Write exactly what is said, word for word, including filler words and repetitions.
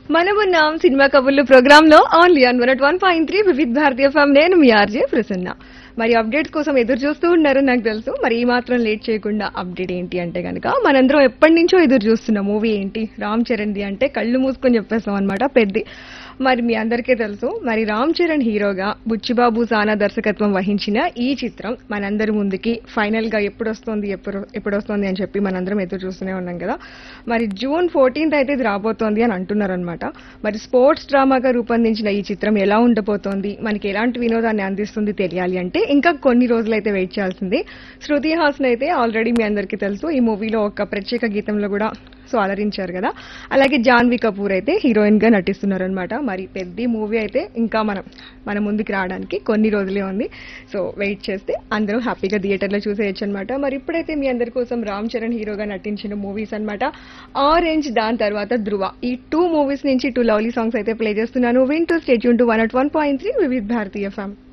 మనమున్నాం సినిమా కబుర్లు ప్రోగ్రామ్ లో only on one one point three వివిధ భారతీయ ఫామ్. నేను మీ ఆర్జే ప్రసన్న. మరి అప్డేట్స్ కోసం ఎదురు చూస్తూ ఉన్నారు నాకు తెలుసు. మరి ఈ మాత్రం లేట్ చేయకుండా అప్డేట్ ఏంటి అంటే గనక మనందరం ఎప్పటి నుంచో ఎదురు చూస్తున్న మూవీ ఏంటి, రామ్ చరణ్ ది అంటే కళ్ళు మూసుకొని చెప్పేస్తాం అనమాట పెద్ద. మరి మీ అందరికీ తెలుసు, మరి రామ్ చరణ్ హీరోగా బుచ్చిబాబు సానా దర్శకత్వం వహించిన ఈ చిత్రం మనందరి ముందుకి ఫైనల్ గా ఎప్పుడు వస్తుంది ఎప్పుడు ఎప్పుడు వస్తుంది అని చెప్పి మనందరం ఎదురు చూస్తూనే ఉన్నాం కదా. మరి జూన్ ఫోర్టీన్త్ అయితే ఇది రాబోతోంది అని అంటున్నారనమాట. మరి స్పోర్ట్స్ డ్రామాగా రూపొందించిన ఈ చిత్రం ఎలా ఉండబోతోంది, మనకి ఎలాంటి వినోదాన్ని అందిస్తుంది తెలియాలి అంటే ఇంకా కొన్ని రోజులైతే వెయిట్ చేయాల్సింది. శృతి హాసన్ అయితే ఆల్రెడీ మీ అందరికీ తెలుసు ఈ మూవీలో ఒక ప్రత్యేక గీతంలో కూడా సో అలరించారు కదా. అలాగే జాన్వీ కపూర్ అయితే హీరోయిన్ గా నటిస్తున్నారనమాట. మరి పెద్ద మూవీ అయితే ఇంకా మనం మన ముందుకు రావడానికి కొన్ని రోజులే ఉంది. సో వెయిట్ చేస్తే అందరూ హ్యాపీగా థియేటర్లో చూసేయచ్చు అనమాట. మరి ఇప్పుడైతే మీ అందరి కోసం రామ్ చరణ్ హీరోగా నటించిన మూవీస్ అనమాట. ఆరెంజ్, దాని తర్వాత ధృవ, ఈ టూ మూవీస్ నుంచి టూ లవ్లీ సాంగ్స్ అయితే ప్లే చేస్తున్నాను. వింటూ state Yoon to one at one point three వివిధ భారతీయ ఎఫ్ఎం.